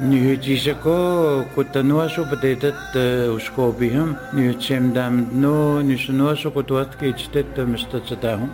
Nyhetsisako kutanuaso patetat uskobiham nyhetsemdam no nysunuaso kutuat kichtet mistatsatahum.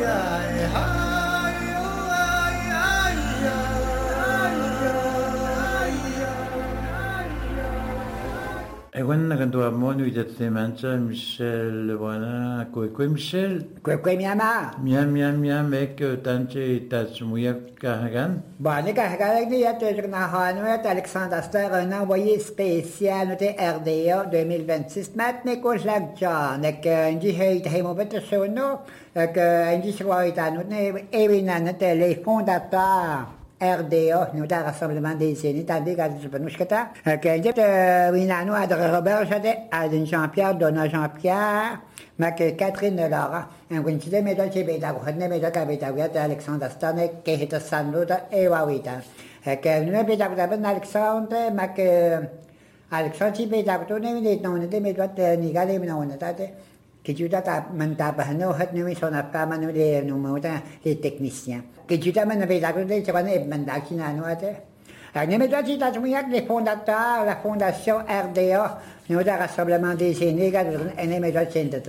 Ewan nakantua mo nyuitatsemansa Michel wana kwe Michel Kwe miama. miam ek tanche tatsumuyak kahagan. Bon, les gars, il y a toujours Alexandre Astor, un envoyé spécial de RDA 2026. Maintenant, que Jacques John, que un dit il m'a fait ce nom, que un dit soit les fondateurs. RDA, nous avons rassemblement des aînés, tandis que nous avons que Winano a de Robert Jade, Aden Jean-Pierre, Donna Jean-Pierre, Catherine Laura, un Winchide Médal Chibéda, Rodney Médal Cabéta, Alexandre Stanek, Kehita Sanluda, et Wawita. Que nous avons Alexandre, Alexandre Chibéda, nous avons des méthodes négales, nous avons que tu as mentabano hat nous son apama nous les techniciens que tu as mené la grande c'est pas mandakina nous a ne méthode c'est les fondateurs la fondation RDA nous a rassemblement des aînés et ne méthode c'est de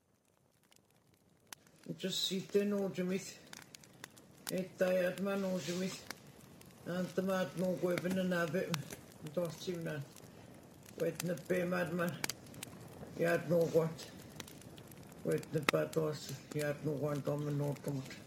just sit no jumit tayat man no jumit antamat no ko benanabe tostimna wet ne pe madman yat no what with the pathos, he had no one common note.